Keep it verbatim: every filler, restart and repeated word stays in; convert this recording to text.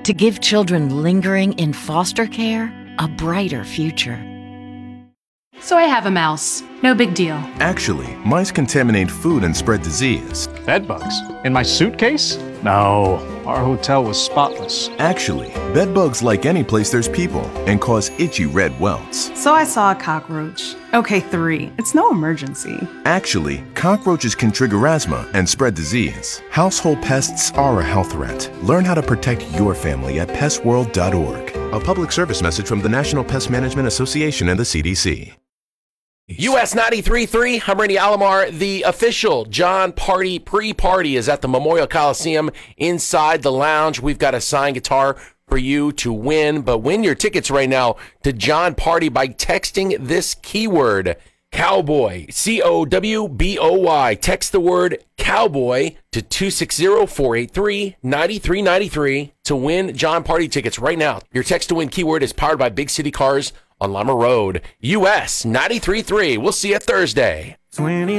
to give children lingering in foster care a brighter future. So I have a mouse. No big deal. Actually, mice contaminate food and spread disease. Bed bugs? In my suitcase? No, our hotel was spotless. Actually, bed bugs like any place there's people and cause itchy red welts. So I saw a cockroach. Okay, three. It's no emergency. Actually, cockroaches can trigger asthma and spread disease. Household pests are a health threat. Learn how to protect your family at pest world dot org. A public service message from the National Pest Management Association and the C D C. U S ninety-three point three, I'm Randy Alomar. The official John Party pre-party is at the Memorial Coliseum inside the lounge. We've got a signed guitar for you to win, but win your tickets right now to John Party by texting this keyword, Cowboy, C O W B O Y. Text the word Cowboy to two six zero, four eight three, nine three nine three to win John Party tickets right now. Your text to win keyword is powered by Big City Cars on Lima Road. U S ninety-three point three. We'll see you Thursday.